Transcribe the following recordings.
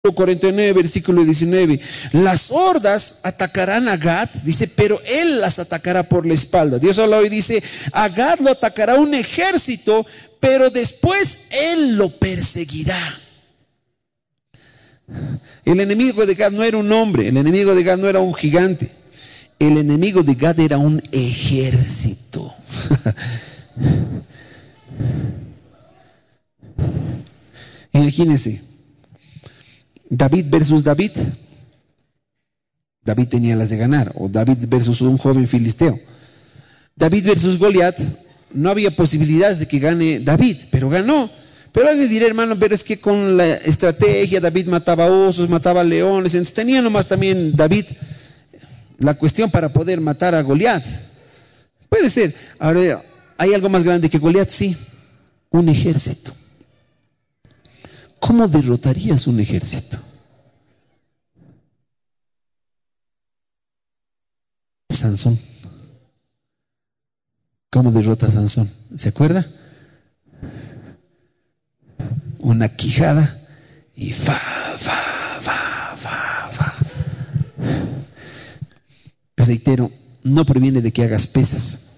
49, versículo 19. Las hordas atacarán a Gad, dice, pero él las atacará por la espalda. Dios habla hoy, dice, a Gad lo atacará un ejército, pero después él lo perseguirá. El enemigo de Gad no era un hombre, el enemigo de Gad no era un gigante. El enemigo de Gad era un ejército. Imagínense, David versus David. David tenía las de ganar, o David versus un joven filisteo. David versus Goliat, no había posibilidades de que gane David, pero ganó. Pero alguien dirá, hermano, pero es que con la estrategia David mataba osos, mataba leones, entonces tenía nomás también David la cuestión para poder matar a Goliat. Puede ser. Ahora, ¿hay algo más grande que Goliat? Sí, un ejército. ¿Cómo derrotarías un ejército? Sansón. ¿Cómo derrota a Sansón? ¿Se acuerda? Una quijada y Pues reitero, no proviene de que hagas pesas.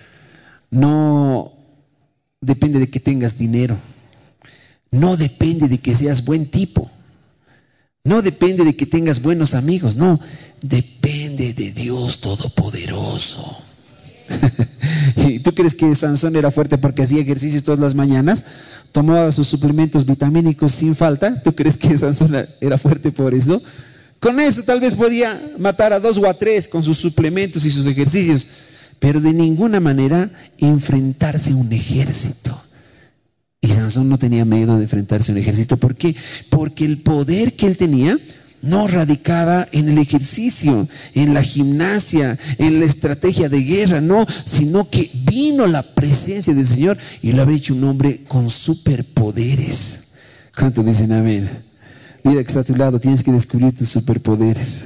No depende de que tengas dinero. No depende de que seas buen tipo. No depende de que tengas buenos amigos. No, depende de Dios Todopoderoso. ¿Y tú crees que Sansón era fuerte porque hacía ejercicios todas las mañanas? Tomaba sus suplementos vitamínicos sin falta. ¿Tú crees que Sansón era fuerte por eso? Con eso tal vez podía matar a 2 o a 3 con sus suplementos y sus ejercicios, pero de ninguna manera enfrentarse a un ejército. Y Sansón no tenía miedo de enfrentarse a un ejército. ¿Por qué? Porque el poder que él tenía no radicaba en el ejercicio, en la gimnasia, en la estrategia de guerra, no, sino que vino la presencia del Señor y lo había hecho un hombre con superpoderes. ¿Cuántos dicen amén? Mira que está a tu lado, tienes que descubrir tus superpoderes.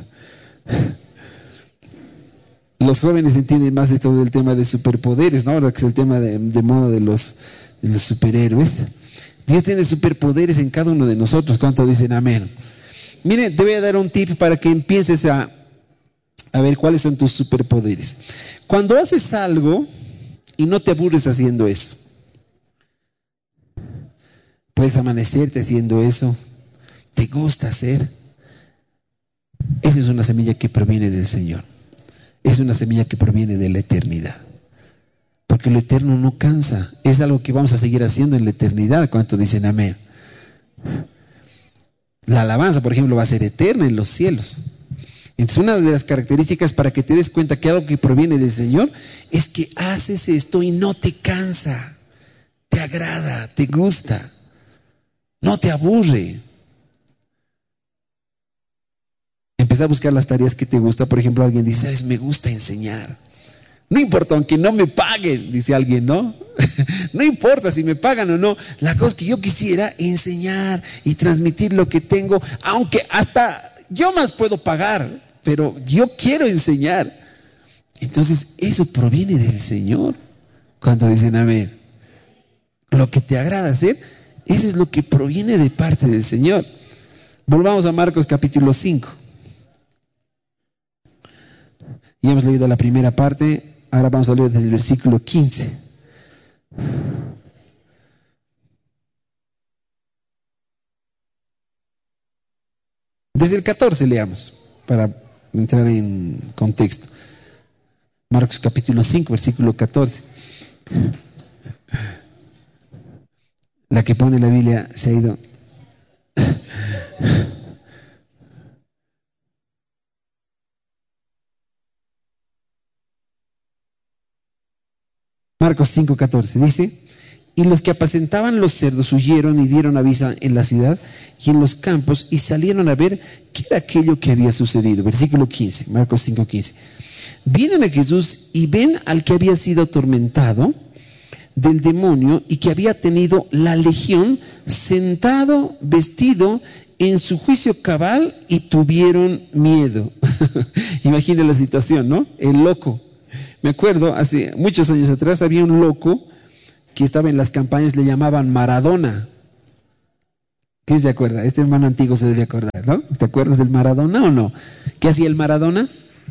Los jóvenes entienden más de todo el tema de superpoderes, ¿no? Que es el tema de moda de los superhéroes. Dios tiene superpoderes en cada uno de nosotros. ¿Cuántos dicen amén? Miren, te voy a dar un tip para que empieces a ver cuáles son tus superpoderes. Cuando haces algo y no te aburres haciendo eso, puedes amanecerte haciendo eso, te gusta hacer, esa es una semilla que proviene del Señor. Es una semilla que proviene de la eternidad. Porque lo eterno no cansa. Es algo que vamos a seguir haciendo en la eternidad. ¿Cuántos dicen amén? La alabanza, por ejemplo, va a ser eterna en los cielos. Entonces, una de las características para que te des cuenta que algo que proviene del Señor es que haces esto y no te cansa, te agrada, te gusta, no te aburre. Empieza a buscar las tareas que te gusta. Por ejemplo, alguien dice, ¿sabes? Me gusta enseñar. No importa, aunque no me paguen, dice alguien, ¿no? No importa si me pagan o no. La cosa es que yo quisiera enseñar y transmitir lo que tengo, aunque hasta yo más puedo pagar, pero yo quiero enseñar. Entonces, eso proviene del Señor. Cuando dicen amén, lo que te agrada hacer, eso es lo que proviene de parte del Señor. Volvamos a Marcos capítulo 5. Ya hemos leído la primera parte. Ahora vamos a leer desde el versículo 15. Desde el 14 leamos, para entrar en contexto. Marcos capítulo 5, versículo 14. La que pone la Biblia se ha ido. Marcos 5:14 dice: y los que apacentaban los cerdos huyeron y dieron aviso en la ciudad y en los campos y salieron a ver qué era aquello que había sucedido. Versículo 15, Marcos 5:15. Vienen a Jesús y ven al que había sido atormentado del demonio y que había tenido la legión sentado, vestido en su juicio cabal, y tuvieron miedo. Imagina la situación, ¿no? El loco. Me acuerdo, hace muchos años atrás había un loco que estaba en las campañas, le llamaban Maradona. ¿Quién se acuerda? Este hermano antiguo se debe acordar, ¿no? ¿Te acuerdas del Maradona o no? ¿Qué hacía el Maradona?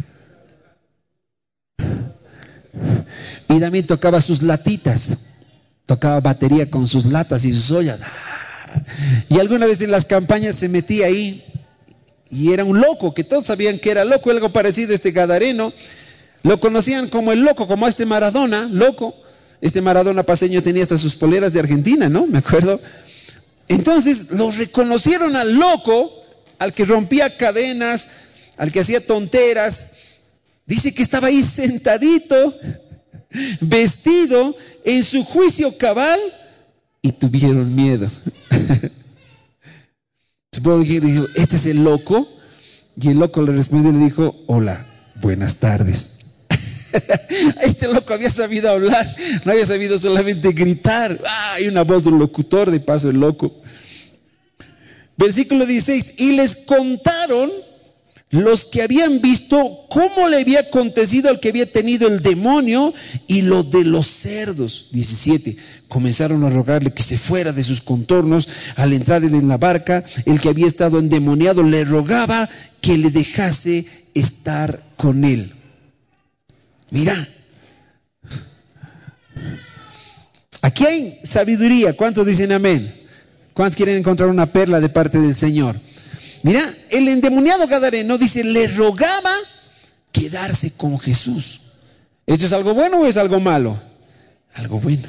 Y también tocaba sus latitas, tocaba batería con sus latas y sus ollas. Y alguna vez en las campañas se metía ahí y era un loco, que todos sabían que era loco, algo parecido a este gadareno. Lo conocían como el loco, como a este Maradona, loco. Este Maradona paseño tenía hasta sus poleras de Argentina, ¿no? Me acuerdo. Entonces lo reconocieron al loco, al que rompía cadenas, al que hacía tonteras. Dice que estaba ahí sentadito, vestido en su juicio cabal, y tuvieron miedo. Supongo que dijo, este es el loco. Y el loco le respondió y le dijo, hola, buenas tardes. Este loco había sabido hablar, no había sabido solamente gritar. Hay una voz del locutor, de paso, el loco. Versículo 16, y les contaron los que habían visto cómo le había acontecido al que había tenido el demonio y lo de los cerdos. 17, comenzaron a rogarle que se fuera de sus contornos. Al entrar él en la barca, el que había estado endemoniado le rogaba que le dejase estar con él. Mira, aquí hay sabiduría. ¿Cuántos dicen amén? ¿Cuántos quieren encontrar una perla de parte del Señor? Mira, el endemoniado gadareno dice, le rogaba quedarse con Jesús. ¿Esto es algo bueno o es algo malo? Algo bueno.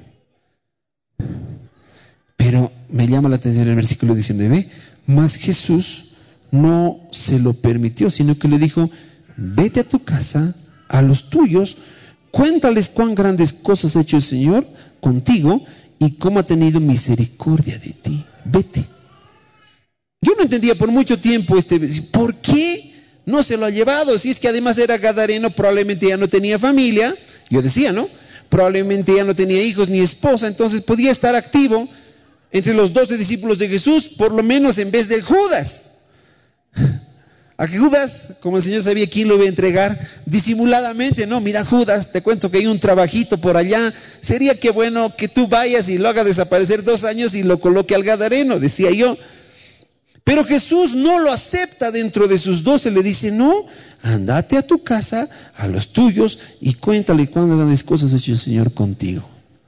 Pero me llama la atención el versículo 19, mas Jesús no se lo permitió, sino que le dijo, vete a tu casa, a los tuyos, cuéntales cuán grandes cosas ha hecho el Señor contigo y cómo ha tenido misericordia de ti. Vete. Yo no entendía por mucho tiempo ¿por qué no se lo ha llevado? Si es que además era gadareno, probablemente ya no tenía familia. Yo decía, ¿no? Probablemente ya no tenía hijos ni esposa, entonces podía estar activo entre los 12 discípulos de Jesús, por lo menos en vez de Judas. A Judas, como el Señor sabía quién lo iba a entregar, disimuladamente, no, mira Judas, te cuento que hay un trabajito por allá, sería que bueno que tú vayas y lo haga desaparecer 2 años y lo coloque al gadareno, decía yo. Pero Jesús no lo acepta dentro de sus 12, le dice, no, andate a tu casa, a los tuyos, y cuéntale cuántas grandes cosas ha hecho el Señor contigo.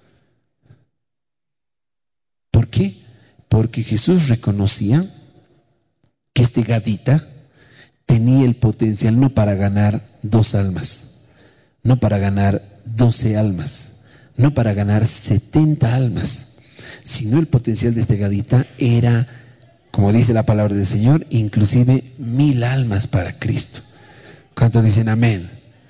¿Por qué? Porque Jesús reconocía que este gadita tenía el potencial no para ganar 2 almas, no para ganar 12 almas, no para ganar 70 almas, sino el potencial de este gadita era, como dice la palabra del Señor, inclusive 1000 almas para Cristo. ¿Cuántos dicen amén?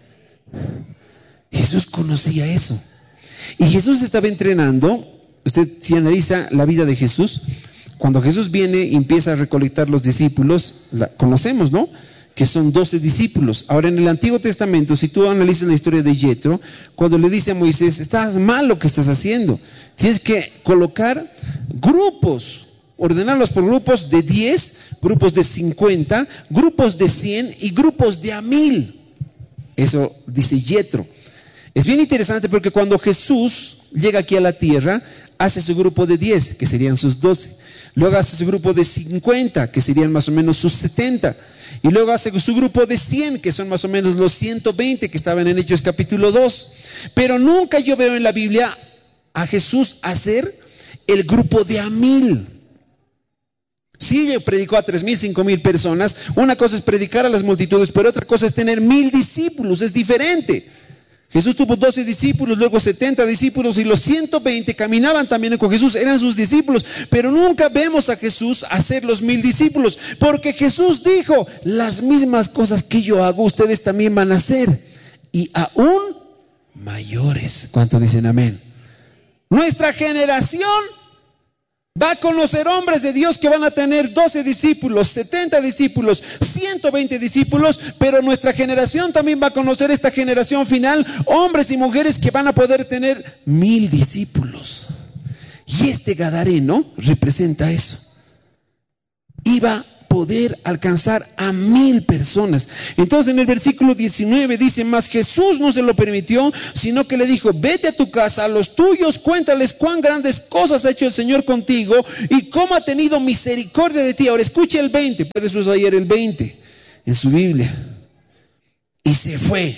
Jesús conocía eso. Y Jesús estaba entrenando. Usted si analiza la vida de Jesús, cuando Jesús viene y empieza a recolectar los discípulos, conocemos, ¿no? Que son 12 discípulos. Ahora en el Antiguo Testamento, si tú analizas la historia de Yetro, cuando le dice a Moisés, estás mal lo que estás haciendo, tienes que colocar grupos, ordenarlos por grupos de 10, grupos de 50, grupos de 100 y grupos de 1000. Eso dice Yetro. Es bien interesante porque cuando Jesús llega aquí a la tierra, hace su grupo de 10, que serían sus 12. Luego hace su grupo de 50, que serían más o menos sus 70. Y luego hace su grupo de 100, que son más o menos los 120 que estaban en Hechos capítulo 2. Pero nunca yo veo en la Biblia a Jesús hacer el grupo de 1000. Sí, ella predicó a 3000, 5000 personas. Una cosa es predicar a las multitudes, pero otra cosa es tener 1000 discípulos. Es diferente. Jesús tuvo 12 discípulos, luego 70 discípulos, y los 120 caminaban también con Jesús, eran sus discípulos. Pero nunca vemos a Jesús hacer los 1000 discípulos, porque Jesús dijo, las mismas cosas que yo hago, ustedes también van a hacer, y aún mayores. ¿Cuántos dicen amén? Nuestra generación va a conocer hombres de Dios que van a tener 12 discípulos, 70 discípulos, 120 discípulos, pero nuestra generación también va a conocer, esta generación final, hombres y mujeres que van a poder tener 1000 discípulos. Y este gadareno representa eso. Iba poder alcanzar a 1000 personas. Entonces en el versículo 19 dice: mas Jesús no se lo permitió, sino que le dijo: vete a tu casa, a los tuyos cuéntales cuán grandes cosas ha hecho el Señor contigo y cómo ha tenido misericordia de ti. Ahora escuche el 20, puedes usar ayer el 20 en su Biblia. Y se fue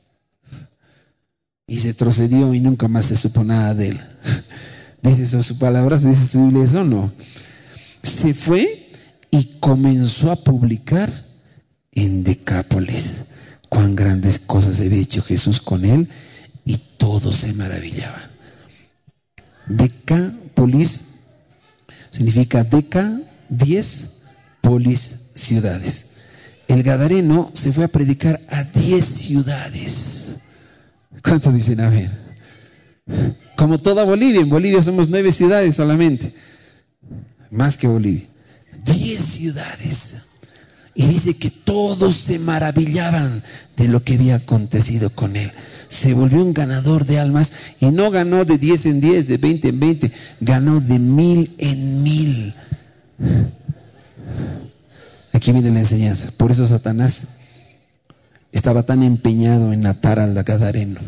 y se trocedió y nunca más se supo nada de él. ¿Dice eso su palabra? ¿Dice su Biblia eso? No. Se fue y comenzó a publicar en Decápolis cuán grandes cosas había hecho Jesús con él, y todos se maravillaban. Decápolis significa deca, 10, polis, ciudades. El gadareno se fue a predicar a 10 ciudades. ¿Cuántos dicen amén? Como toda Bolivia. En Bolivia somos 9 ciudades solamente. Más que Bolivia. 10 ciudades. Y dice que todos se maravillaban de lo que había acontecido con él. Se volvió un ganador de almas, y no ganó de 10 en 10, de 20 en 20, ganó de 1000 en 1000. Aquí viene la enseñanza. Por eso Satanás estaba tan empeñado en atar al gadareno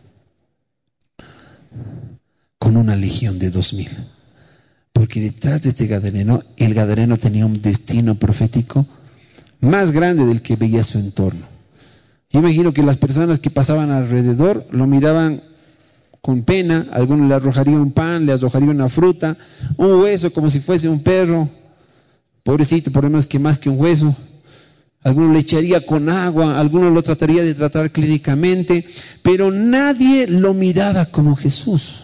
con una legión de 2000. Porque detrás de este gadareno, el gadareno tenía un destino profético más grande del que veía su entorno. Yo imagino que las personas que pasaban alrededor lo miraban con pena. Algunos le arrojarían un pan, le arrojarían una fruta, un hueso como si fuese un perro. Pobrecito, por lo menos que más que un hueso. Algunos le echaría con agua, algunos lo trataría de tratar clínicamente, pero nadie lo miraba como Jesús.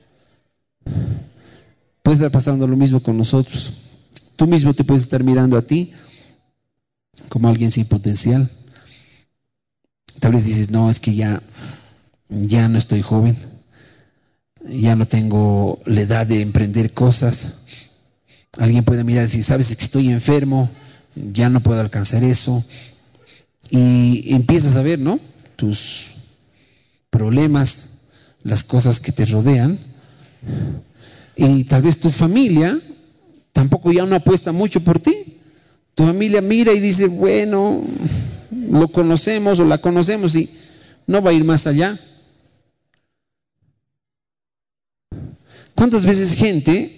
Puede estar pasando lo mismo con nosotros. Tú mismo te puedes estar mirando a ti como alguien sin potencial. Tal vez dices: no, es que ya no estoy joven, ya no tengo la edad de emprender cosas. Alguien puede mirar y decir: sabes que estoy enfermo, ya no puedo alcanzar eso. Y empiezas a ver, ¿no?, tus problemas, las cosas que te rodean. Y tal vez tu familia tampoco ya no apuesta mucho por ti. Tu familia mira y dice: bueno, lo conocemos o la conocemos y no va a ir más allá. ¿Cuántas veces gente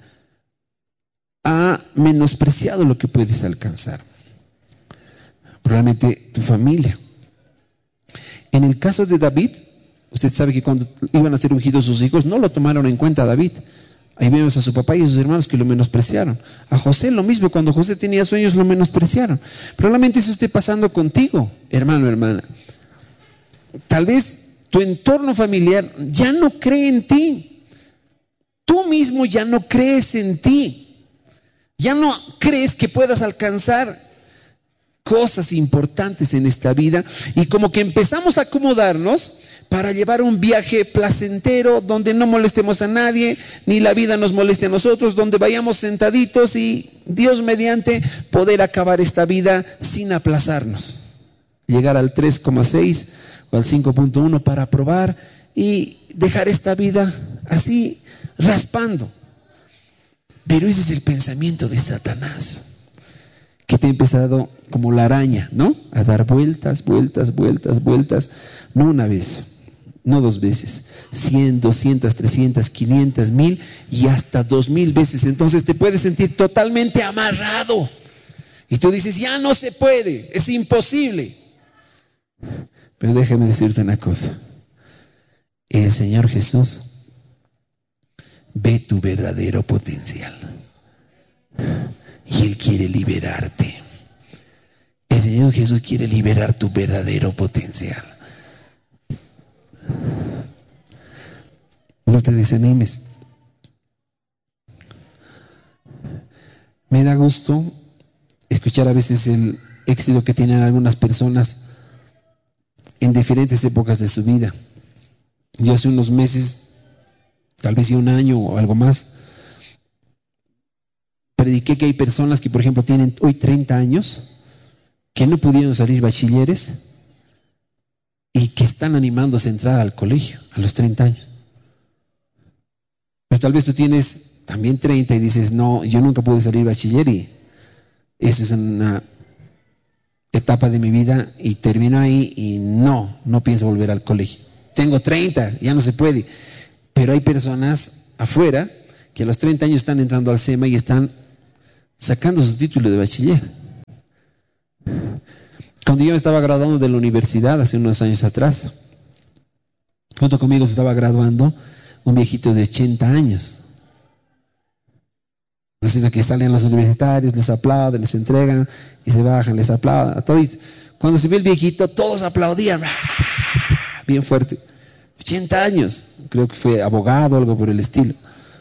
ha menospreciado lo que puedes alcanzar? Probablemente tu familia. En el caso de David, usted sabe que cuando iban a ser ungidos sus hijos, no lo tomaron en cuenta a David. Ahí vemos a su papá y a sus hermanos que lo menospreciaron. A José lo mismo, cuando José tenía sueños lo menospreciaron. Probablemente eso esté pasando contigo, hermano, hermana. Tal vez tu entorno familiar ya no cree en ti. Tú mismo ya no crees en ti. Ya no crees que puedas alcanzar cosas importantes en esta vida, y como que empezamos a acomodarnos para llevar un viaje placentero donde no molestemos a nadie, ni la vida nos moleste a nosotros, donde vayamos sentaditos y Dios mediante poder acabar esta vida sin aplazarnos, llegar al 3,6 o al 5.1 para probar y dejar esta vida así raspando. Pero ese es el pensamiento de Satanás, que te ha empezado como la araña, ¿no?, a dar vueltas, no una vez, no 2 veces, 100, 200, 300, 500, 1000 y hasta 2000 veces. Entonces te puedes sentir totalmente amarrado y tú dices: ya no se puede, es imposible. Pero déjame decirte una cosa: el Señor Jesús ve tu verdadero potencial y Él quiere liberarte. El Señor Jesús quiere liberar tu verdadero potencial. No te desanimes. Me da gusto escuchar a veces el éxito que tienen algunas personas en diferentes épocas de su vida. Yo hace unos meses, tal vez ya un año o algo más, prediqué que hay personas que, por ejemplo, tienen hoy 30 años, que no pudieron salir bachilleres y que están animándose a entrar al colegio a los 30 años. Pero tal vez tú tienes también 30 y dices: no, yo nunca pude salir bachiller y Esa es una etapa de mi vida y termino ahí y no pienso volver al colegio. Tengo 30, ya no se puede. Pero hay personas afuera que a los 30 años están entrando al SEMA y están sacando su título de bachiller. Cuando yo me estaba graduando de la universidad hace unos años atrás, junto conmigo se estaba graduando un viejito de 80 años. Entonces que salen los universitarios, les aplauden, les entregan y se bajan, les aplauden a todos. Cuando se vio el viejito, todos aplaudían, bien fuerte. 80 años, creo que fue abogado o algo por el estilo.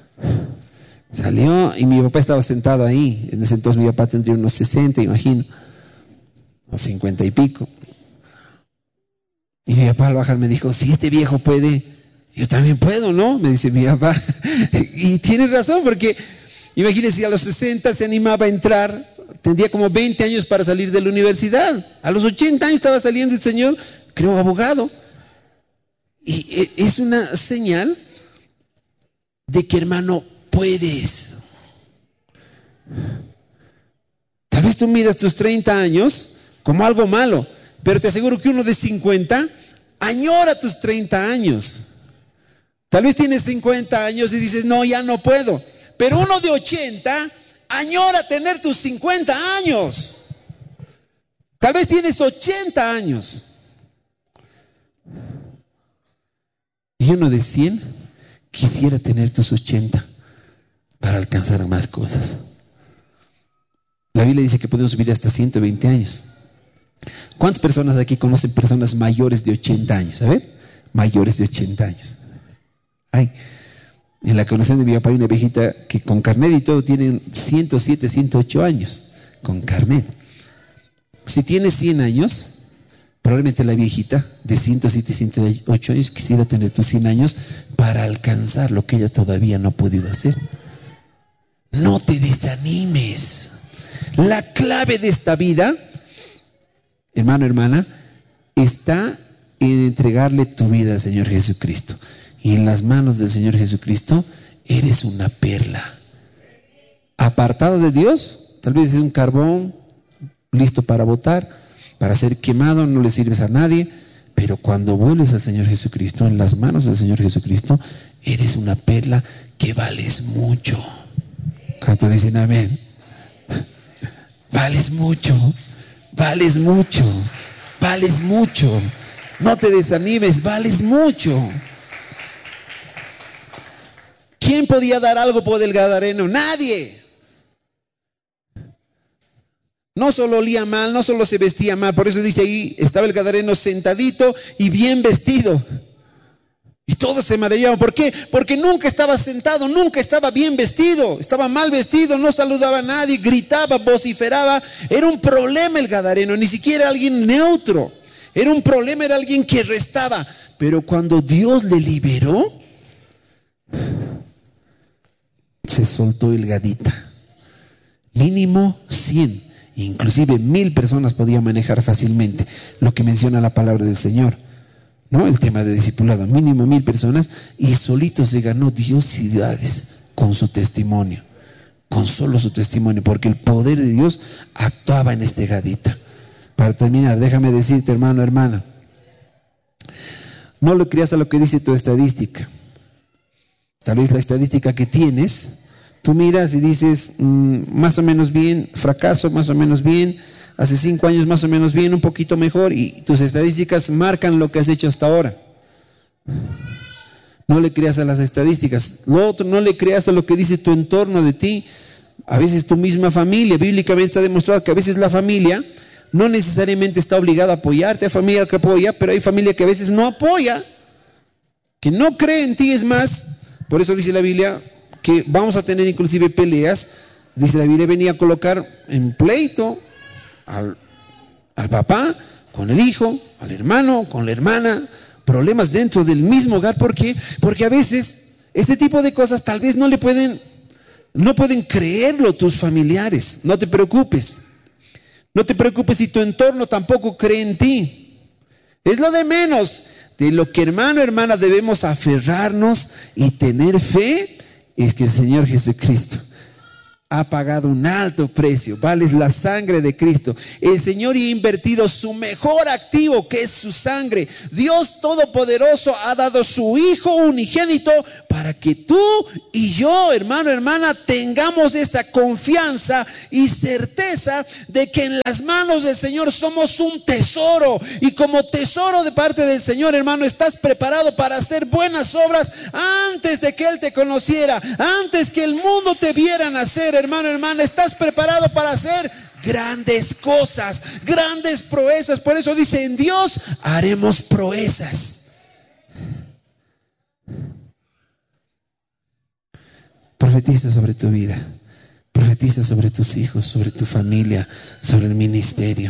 Salió y mi papá estaba sentado ahí. En ese entonces mi papá tendría unos 60, imagino, o 50 y pico. Y mi papá al bajar me dijo, si este viejo puede, yo también puedo, ¿no? Me dice mi papá. Y tiene razón, porque imagínense, si a los 60 se animaba a entrar, tendría como 20 años para salir de la universidad. A los 80 años estaba saliendo el señor, creo, abogado. Y es una señal de que, hermano, puedes. Tal vez tú miras tus 30 años como algo malo, pero te aseguro que uno de 50 añora tus 30 años. Tal vez tienes 50 años y dices, no, ya no puedo. Pero uno de 80 añora tener tus 50 años. Tal vez tienes 80 años. Y uno de 100 quisiera tener tus 80 para alcanzar más cosas. La Biblia dice que podemos vivir hasta 120 años. ¿Cuántas personas aquí conocen personas mayores de 80 años? A ver, mayores de 80 años. Ay, en la conexión de mi papá hay una viejita que con carnet y todo tiene 107, 108 años. Con carnet. Si tiene 100 años, probablemente la viejita de 107, 108 años quisiera tener tus 100 años para alcanzar lo que ella todavía no ha podido hacer. No te desanimes. La clave de esta vida, hermano, hermana, está en entregarle tu vida al Señor Jesucristo. Y en las manos del Señor Jesucristo eres una perla. Apartado de Dios, tal vez es un carbón listo para botar, para ser quemado, no le sirves a nadie. Pero cuando vuelves al Señor Jesucristo, en las manos del Señor Jesucristo, eres una perla que vales mucho. ¿Cuántos dicen amén? Vales mucho, vales mucho, vales mucho. No te desanimes, vales mucho. ¿Quién podía dar algo por el gadareno? Nadie. No solo olía mal, no solo se vestía mal. Por eso dice ahí, estaba el gadareno sentadito y bien vestido. Y todos se maravillaban. ¿Por qué? Porque nunca estaba sentado, nunca estaba bien vestido. Estaba mal vestido, no saludaba a nadie, gritaba, vociferaba. Era un problema el gadareno, ni siquiera alguien neutro. Era un problema, era alguien que restaba. Pero cuando Dios le liberó, se soltó el gadita. Mínimo 100, inclusive 1000 personas podía manejar fácilmente, lo que menciona la palabra del Señor, ¿no? El tema de discipulado, mínimo 1000 personas, y solito se ganó Dios ciudades con su testimonio, con solo su testimonio, porque el poder de Dios actuaba en este gadita. Para terminar, déjame decirte, hermano, hermana, no le creas a lo que dice tu estadística. Tal vez la estadística que tienes, tú miras y dices, más o menos bien, fracaso, más o menos bien, hace 5 años más o menos bien, un poquito mejor, y tus estadísticas marcan lo que has hecho hasta ahora. No le creas a las estadísticas. Lo otro, no le creas a lo que dice tu entorno de ti. A veces tu misma familia, bíblicamente está demostrado que a veces la familia no necesariamente está obligada a apoyarte. Hay familia que apoya, pero hay familia que a veces no apoya, que no cree en ti. Es más, por eso dice la Biblia que vamos a tener inclusive peleas. Dice la Biblia, venía a colocar en pleito al papá con el hijo, al hermano con la hermana, problemas dentro del mismo hogar. ¿Por qué? Porque a veces este tipo de cosas tal vez no pueden creerlo tus familiares. No te preocupes. No te preocupes si tu entorno tampoco cree en ti. Es lo de menos. De lo que, hermano, hermana, debemos aferrarnos y tener fe es que el Señor Jesucristo ha pagado un alto precio, vales la sangre de Cristo. El Señor ha invertido su mejor activo, que es su sangre. Dios Todopoderoso ha dado su Hijo unigénito para que tú y yo, hermano, hermana, tengamos esta confianza y certeza de que en las manos del Señor somos un tesoro, y como tesoro de parte del Señor, hermano, estás preparado para hacer buenas obras antes de que Él te conociera, antes que el mundo te viera nacer, hermano, hermana. Estás preparado para hacer grandes cosas, grandes proezas. Por eso dice: en Dios haremos proezas. Profetiza sobre tu vida, profetiza sobre tus hijos, sobre tu familia, sobre el ministerio.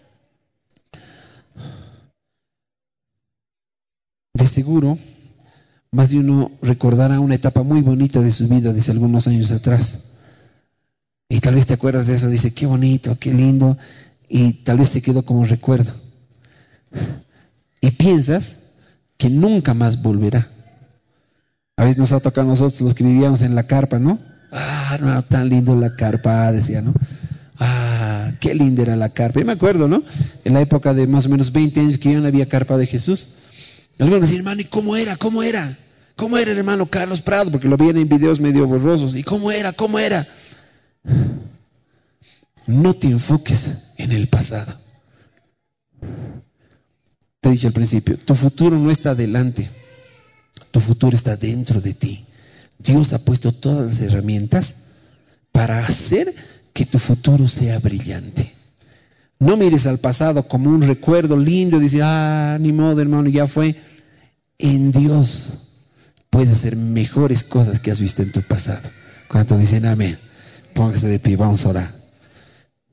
De seguro, más de uno recordará una etapa muy bonita de su vida desde algunos años atrás. Y tal vez te acuerdas de eso, dice: qué bonito, qué lindo, y tal vez se quedó como recuerdo. Y piensas que nunca más volverá. A veces nos ha tocado a nosotros, los que vivíamos en la carpa, ¿no? No, tan lindo la carpa, decía, ¿no? Qué linda era la carpa. Yo me acuerdo, ¿no? En la época de más o menos 20 años que ya no había carpa de Jesús. Algunos decían: hermano, ¿y cómo era? ¿Cómo era? ¿Cómo era el hermano Carlos Prado? Porque lo veían en videos medio borrosos. ¿Y cómo era? ¿Cómo era? No te enfoques en el pasado. Te he dicho al principio, tu futuro no está adelante, tu futuro está dentro de ti. Dios ha puesto todas las herramientas para hacer que tu futuro sea brillante. No mires al pasado como un recuerdo lindo, dice: ni modo, hermano, ya fue. En Dios puedes hacer mejores cosas que has visto en tu pasado. ¿Cuántos dicen amén? Póngase de pie, vamos a orar.